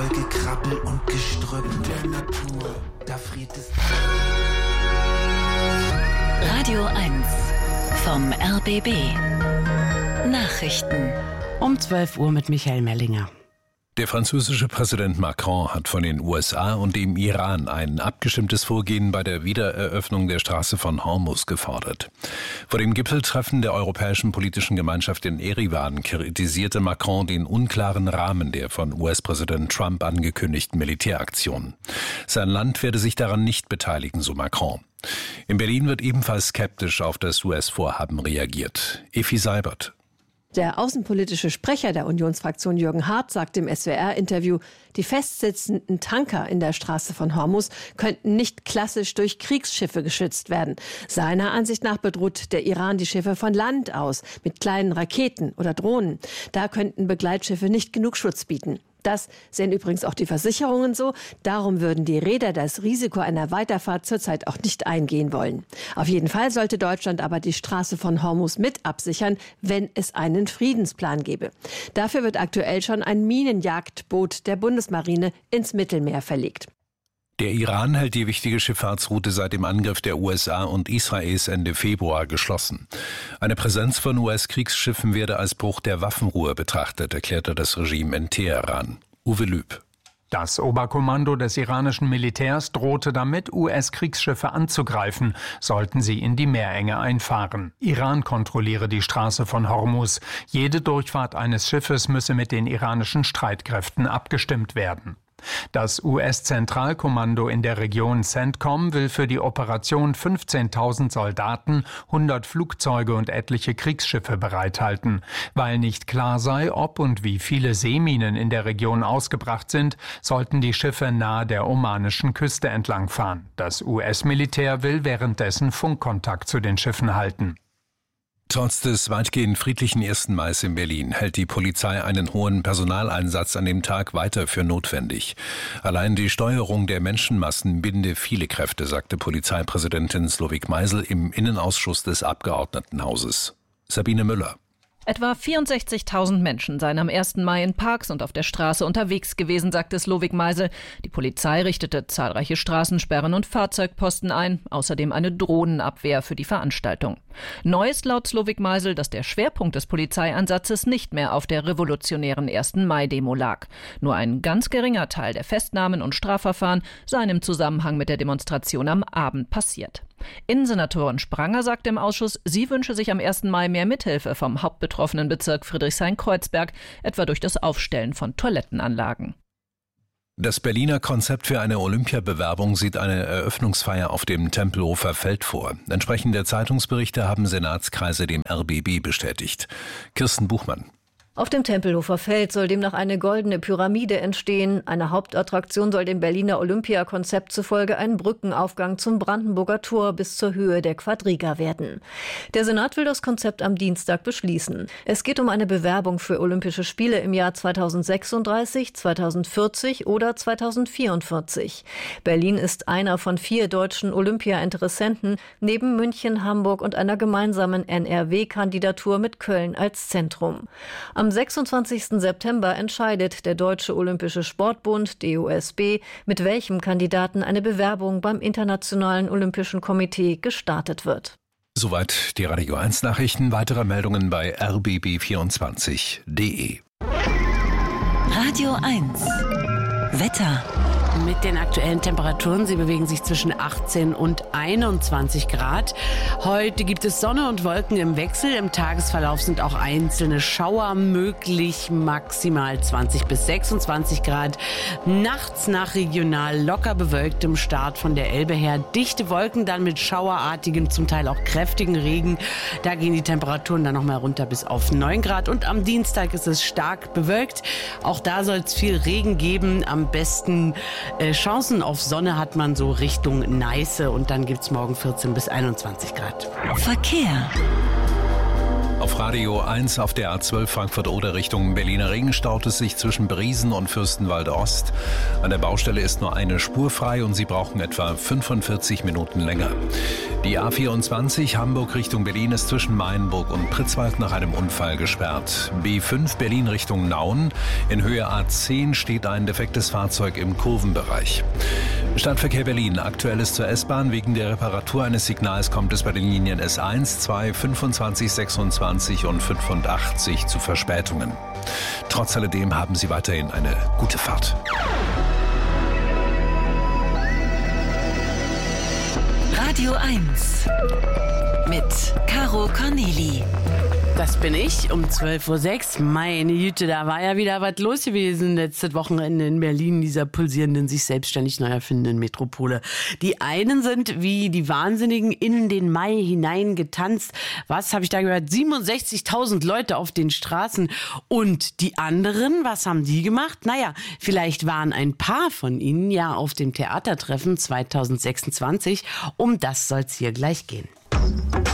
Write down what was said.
voll Gekrabbel und Gestrüpp. Der Natur, da friert es. Radio 1 vom RBB. Nachrichten. Um 12 Uhr mit Michael Mellinger. Der französische Präsident Macron hat von den USA und dem Iran ein abgestimmtes Vorgehen bei der Wiedereröffnung der Straße von Hormuz gefordert. Vor dem Gipfeltreffen der Europäischen Politischen Gemeinschaft in Erivan kritisierte Macron den unklaren Rahmen der von US-Präsident Trump angekündigten Militäraktion. Sein Land werde sich daran nicht beteiligen, so Macron. In Berlin wird ebenfalls skeptisch auf das US-Vorhaben reagiert. Effi Seibert. Der außenpolitische Sprecher der Unionsfraktion Jürgen Hart sagt im SWR-Interview, die festsitzenden Tanker in der Straße von Hormuz könnten nicht klassisch durch Kriegsschiffe geschützt werden. Seiner Ansicht nach bedroht der Iran die Schiffe von Land aus mit kleinen Raketen oder Drohnen. Da könnten Begleitschiffe nicht genug Schutz bieten. Das sehen übrigens auch die Versicherungen so. Darum würden die Reeder das Risiko einer Weiterfahrt zurzeit auch nicht eingehen wollen. Auf jeden Fall sollte Deutschland aber die Straße von Hormuz mit absichern, wenn es einen Friedensplan gäbe. Dafür wird aktuell schon ein Minenjagdboot der Bundesmarine ins Mittelmeer verlegt. Der Iran hält die wichtige Schifffahrtsroute seit dem Angriff der USA und Israels Ende Februar geschlossen. Eine Präsenz von US-Kriegsschiffen werde als Bruch der Waffenruhe betrachtet, erklärte das Regime in Teheran. Uwe Lüb. Das Oberkommando des iranischen Militärs drohte damit, US-Kriegsschiffe anzugreifen, sollten sie in die Meerenge einfahren. Iran kontrolliere die Straße von Hormuz. Jede Durchfahrt eines Schiffes müsse mit den iranischen Streitkräften abgestimmt werden. Das US-Zentralkommando in der Region CENTCOM will für die Operation 15.000 Soldaten, 100 Flugzeuge und etliche Kriegsschiffe bereithalten. Weil nicht klar sei, ob und wie viele Seeminen in der Region ausgebracht sind, sollten die Schiffe nahe der omanischen Küste entlangfahren. Das US-Militär will währenddessen Funkkontakt zu den Schiffen halten. Trotz des weitgehend friedlichen 1. Mai in Berlin hält die Polizei einen hohen Personaleinsatz an dem Tag weiter für notwendig. Allein die Steuerung der Menschenmassen binde viele Kräfte, sagte Polizeipräsidentin Slowik Meisel im Innenausschuss des Abgeordnetenhauses. Sabine Müller. Etwa 64.000 Menschen seien am 1. Mai in Parks und auf der Straße unterwegs gewesen, sagte Slowik Meisel. Die Polizei richtete zahlreiche Straßensperren und Fahrzeugposten ein, außerdem eine Drohnenabwehr für die Veranstaltung. Neu ist laut Slowik Meisel, dass der Schwerpunkt des Polizeieinsatzes nicht mehr auf der revolutionären 1. Mai-Demo lag. Nur ein ganz geringer Teil der Festnahmen und Strafverfahren seien im Zusammenhang mit der Demonstration am Abend passiert. Innensenatorin Spranger sagte im Ausschuss, sie wünsche sich am 1. Mai mehr Mithilfe vom hauptbetroffenen Bezirk Friedrichshain-Kreuzberg, etwa durch das Aufstellen von Toilettenanlagen. Das Berliner Konzept für eine Olympiabewerbung sieht eine Eröffnungsfeier auf dem Tempelhofer Feld vor. Entsprechende Zeitungsberichte haben Senatskreise dem RBB bestätigt. Kirsten Buchmann. Auf dem Tempelhofer Feld soll demnach eine goldene Pyramide entstehen. Eine Hauptattraktion soll dem Berliner Olympiakonzept zufolge ein Brückenaufgang zum Brandenburger Tor bis zur Höhe der Quadriga werden. Der Senat will das Konzept am Dienstag beschließen. Es geht um eine Bewerbung für Olympische Spiele im Jahr 2036, 2040 oder 2044. Berlin ist einer von 4 deutschen Olympia-Interessenten, neben München, Hamburg und einer gemeinsamen NRW-Kandidatur mit Köln als Zentrum. Am 26. September entscheidet der Deutsche Olympische Sportbund, DOSB, mit welchem Kandidaten eine Bewerbung beim Internationalen Olympischen Komitee gestartet wird. Soweit die Radio 1 Nachrichten. Weitere Meldungen bei rbb24.de. Radio 1 Wetter. Mit den aktuellen Temperaturen, sie bewegen sich zwischen 18 und 21 Grad. Heute gibt es Sonne und Wolken im Wechsel. Im Tagesverlauf sind auch einzelne Schauer möglich, maximal 20 bis 26 Grad. Nachts nach regional locker bewölktem Start von der Elbe her. Dichte Wolken, dann mit schauerartigen, zum Teil auch kräftigen Regen. Da gehen die Temperaturen dann nochmal runter bis auf 9 Grad. Und am Dienstag ist es stark bewölkt. Auch da soll es viel Regen geben. Am besten Chancen auf Sonne hat man so Richtung Neiße und dann gibt es morgen 14 bis 21 Grad. Verkehr. Auf Radio 1 auf der A12 Frankfurt-Oder Richtung Berliner Ring staut es sich zwischen Briesen und Fürstenwalde Ost. An der Baustelle ist nur eine Spur frei und Sie brauchen etwa 45 Minuten länger. Die A24 Hamburg Richtung Berlin ist zwischen Mainburg und Pritzwalk nach einem Unfall gesperrt. B5 Berlin Richtung Nauen. In Höhe A10 steht ein defektes Fahrzeug im Kurvenbereich. Stadtverkehr Berlin. Aktuelles zur S-Bahn. Wegen der Reparatur eines Signals kommt es bei den Linien S1, 2, 25, 26 und 85 zu Verspätungen. Trotz alledem haben Sie weiterhin eine gute Fahrt. Radio 1 mit Caro Corneli. Das bin ich um 12.06 Uhr. Meine Güte, da war ja wieder was los gewesen letztes Wochenende in Berlin, dieser pulsierenden, sich selbstständig neu erfindenden Metropole. Die einen sind wie die Wahnsinnigen in den Mai hineingetanzt. Was habe ich da gehört? 67.000 Leute auf den Straßen. Und die anderen, was haben die gemacht? Naja, vielleicht waren ein paar von ihnen ja auf dem Theatertreffen 2026. Um das soll es hier gleich gehen.